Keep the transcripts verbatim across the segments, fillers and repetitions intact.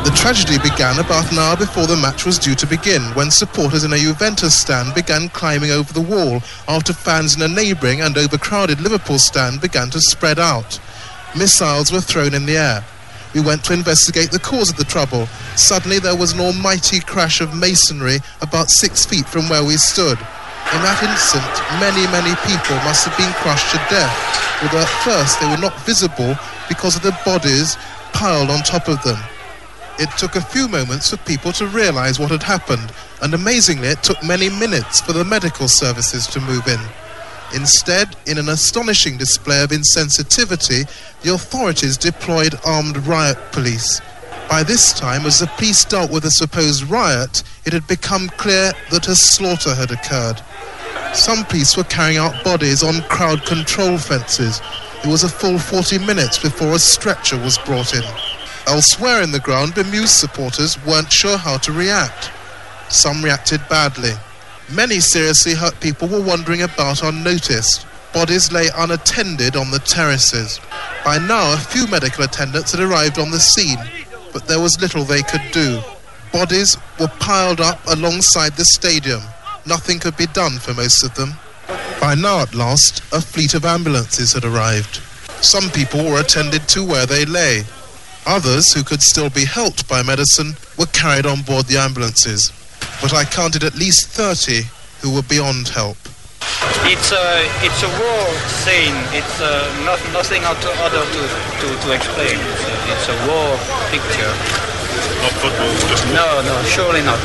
The tragedy began about an hour before the match was due to begin, when supporters in a Juventus stand began climbing over the wall after fans in a neighbouring and overcrowded Liverpool stand began to spread out. Missiles were thrown in the air. We went to investigate the cause of the trouble. Suddenly there was an almighty crash of masonry about six feet from where we stood. In that instant, many, many people must have been crushed to death, although at first they were not visible because of the bodies piled on top of them. It took a few moments for people to realise what had happened, and amazingly it took many minutes for the medical services to move in. Instead, in an astonishing display of insensitivity, the authorities deployed armed riot police. By this time, as the police dealt with the supposed riot, it had become clear that a slaughter had occurred. Some police were carrying out bodies on crowd control fences. It was a full forty minutes before a stretcher was brought in. Elsewhere in the ground, bemused supporters weren't sure how to react. Some reacted badly. Many seriously hurt people were wandering about unnoticed. Bodies lay unattended on the terraces. By now, a few medical attendants had arrived on the scene, but there was little they could do. Bodies were piled up alongside the stadium. Nothing could be done for most of them. By now, at last, a fleet of ambulances had arrived. Some people were attended to where they lay. Others, who could still be helped by medicine, were carried on board the ambulances. But I counted at least thirty who were beyond help. It's a, it's a war scene. It's uh, not, nothing other to, to, to explain. It's a, it's a war picture. Not football, just war. No, no, surely not.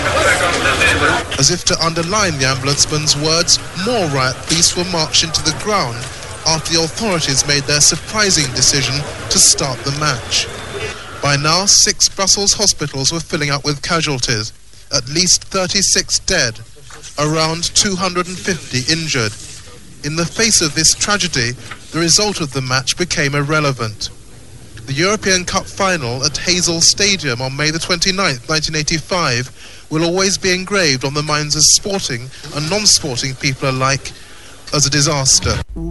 As if to underline the ambulanceman's words, more riot police were marched into the ground after the authorities made their surprising decision to start the match. By now, six Brussels hospitals were filling up with casualties, at least thirty-six dead, around two hundred fifty injured. In the face of this tragedy, the result of the match became irrelevant. The European Cup final at Heysel Stadium on May the twenty-ninth, nineteen eighty-five, will always be engraved on the minds of sporting and non-sporting people alike as a disaster.